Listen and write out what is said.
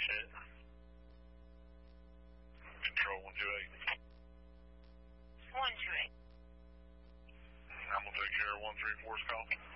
Appreciate it. Control 128. 128. I'm going to take care of 134's call.